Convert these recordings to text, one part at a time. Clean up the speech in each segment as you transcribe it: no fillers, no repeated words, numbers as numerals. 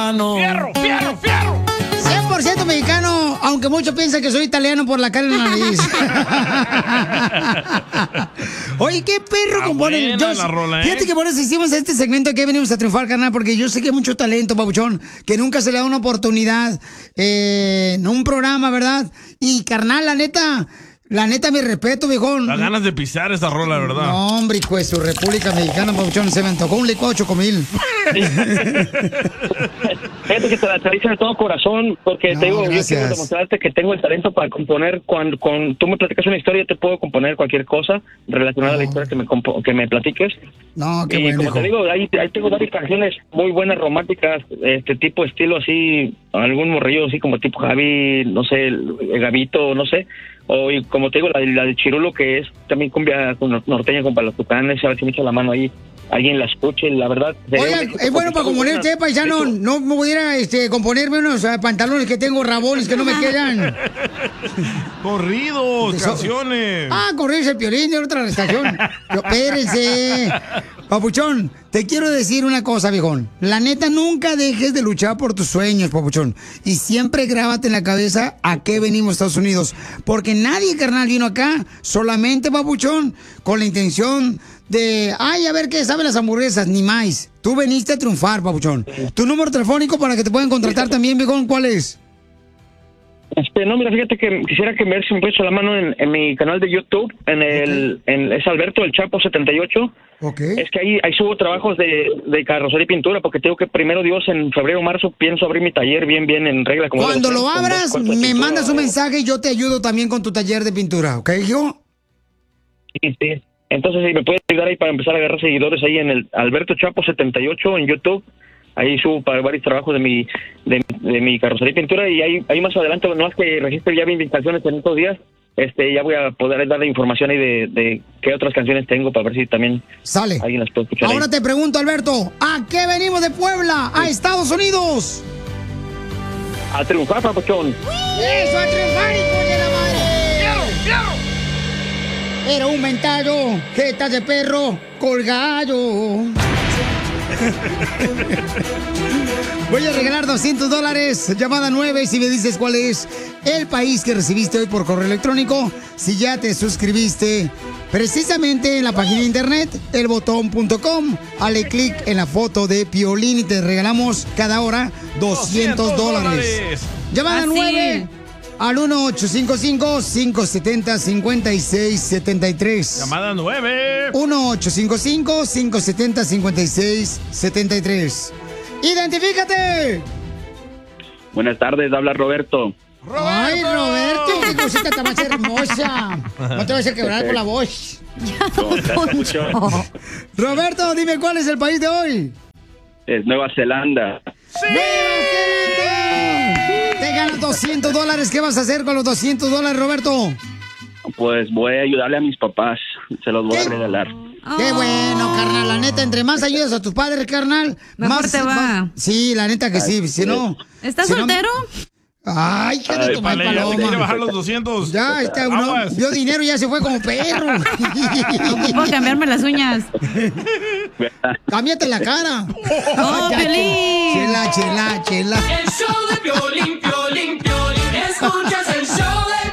¡Fierro, fierro, fierro! 100% mexicano, aunque muchos piensan que soy italiano por la cara en la nariz. Oye, ¿qué perro compone? Fíjate que por eso hicimos este segmento que venimos a triunfar, carnal, porque yo sé que hay mucho talento, papuchón, que nunca se le da una oportunidad en un programa, ¿verdad? Y, carnal, la neta, mi respeto, viejón. Da ganas de pisar esa rola, ¿verdad? No, hombre, pues, su República Mexicana, papuchón, se me antojó un licuado chocomil. Fíjate que te la hice de todo corazón, porque te digo, yo quiero demostrarte que tengo el talento para componer. Cuando tú me platicas una historia, te puedo componer cualquier cosa relacionada a la historia que me platiques. No, qué y bueno, como hijo. te digo, ahí tengo varias canciones muy buenas, románticas, tipo estilo así, algún morrillo así como tipo Javi, no sé, el Gabito, no sé. O y como te digo, la de Chirulo, que es también cumbia norteña con los tucanes, a ver si me echa la mano ahí. Alguien la escuche, la verdad. Oiga, es bueno para componer usted, paisano. No me pudiera componerme unos pantalones que tengo rabones que no me quedan. Corridos, canciones. Corridos el Piolín de otra estación. Espérense. Papuchón, te quiero decir una cosa, viejón. La neta, nunca dejes de luchar por tus sueños, papuchón. Y siempre grábate en la cabeza a qué venimos a Estados Unidos. Porque nadie, carnal, vino acá solamente, papuchón, con la intención de, a ver qué saben las hamburguesas, ni más. Tú veniste a triunfar, papuchón. Tu número telefónico para que te puedan contratar también, viejón, ¿cuál es? No, mira, fíjate que quisiera que me puesto la mano en mi canal de YouTube, es Alberto el Chapo 78. Okay. Es que ahí subo trabajos de carrocería y pintura, porque tengo que primero Dios en febrero o marzo pienso abrir mi taller bien en regla. Cuando lo abras, me mandas un mensaje y yo te ayudo también con tu taller de pintura, ¿ok, hijo? Sí. Entonces, si me puedes ayudar ahí para empezar a agarrar seguidores ahí en el Alberto Chapo 78 en YouTube. Ahí subo para varios trabajos de mi carrocería y pintura, y ahí más adelante, no es que registre ya mis canciones en estos días, ya voy a poder darle información ahí de qué otras canciones tengo para ver si también alguien las puede escuchar. Ahora ahí. te pregunto, Alberto, ¿a qué venimos de Puebla a Estados Unidos? A triunfar, papuchón. ¡Eso, a triunfar, hijo de la madre! ¡Fierro! Era un mentado, jeta de perro, colgado. Voy a regalar $200. Llamada 9 si me dices cuál es el país que recibiste hoy por correo electrónico. Si ya te suscribiste precisamente en la página de internet, elbotón.com. Dale clic en la foto de Piolín y te regalamos cada hora $200. Llamada 9 al 1-855-570-5673. Llamada 9. 1-855-570-5673. ¡Identifícate! Buenas tardes, habla Roberto. ¡Ay, Roberto! ¡Qué cosita tan más hermosa! No te vas a quebrar con la voz. Roberto, dime cuál es el país de hoy. Es Nueva Zelanda. ¡Sí! ¡Nueva Zelanda! Te ganas $200. ¿Qué vas a hacer con los $200, Roberto? Pues voy a ayudarle a mis papás. Se los voy a regalar. Qué bueno, carnal. La neta, entre más ayudas a tus padres, carnal, mejor más te va. Sí, la neta que sí. Si no... ¿Estás si soltero? Ay, hija de tu madre, paloma. Quiere bajar los 200. Ya, uno vio dinero y ya se fue como perro. Ocupo cambiarme las uñas. Cámbiate la cara. ¡Oh, Piolín! Chela. El show de Piolín. Escuchas el show de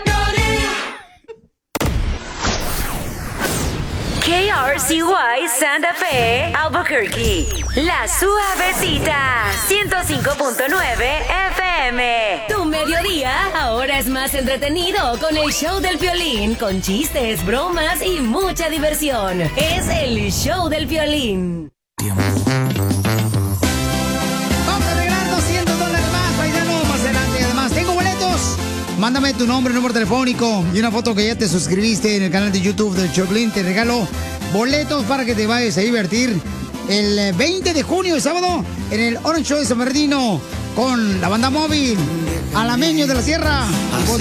Piolín. KRCY Santa Fe, Albuquerque. La Suavecita, 105.9 FM. Tu mediodía ahora es más entretenido con el show del Piolín, con chistes, bromas y mucha diversión. Es el show del Piolín. Vamos a regalar $200 más, paisano, más adelante. Además, tengo boletos. Mándame tu nombre, número telefónico y una foto que ya te suscribiste en el canal de YouTube del Choplin. Te regalo boletos para que te vayas a divertir el 20 de junio, el sábado, en el Orange Show de San Bernardino con la banda móvil Alameño de la Sierra.